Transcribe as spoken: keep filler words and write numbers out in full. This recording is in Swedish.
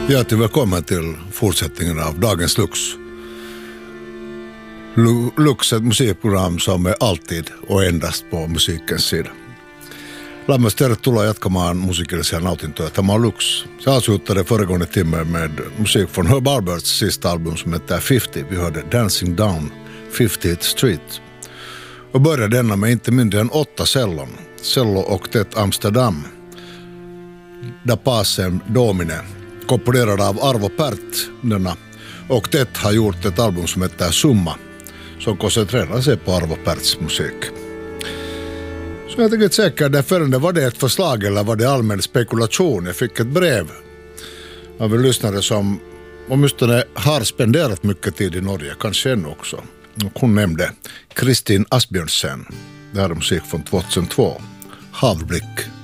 Hjärtligt välkommen till fortsättningen av Dagens Lux. Lu- Lux är ett musikprogram som är alltid och endast på musikens sida. Lämmäs tervetuloa jatkamaan musiikillisia nautintoja. Tämä on Lux. Se avslutade föregående timme med musik från Herb Alberts sista album som heter femtio. Vi hörde Dancing Down fiftieth Street. Och började denna med inte mindre än åtta cellon. Cello Octet Amsterdam. Da Pacem Domine. Komponerad av Arvo Pärt. Denna Octet har gjort ett album som heter Summa. Som koncentrerar sig på Arvo Pärts musik. Så jag tänkte säkert därför var det ett förslag eller var det allmän spekulation. Jag fick ett brev av en lyssnare som åtminstone har spenderat mycket tid i Norge, kanske ännu också. Och hon nämnde Kristin Asbjörnsen. Det här är musik från tjugohundratvå. Havblick.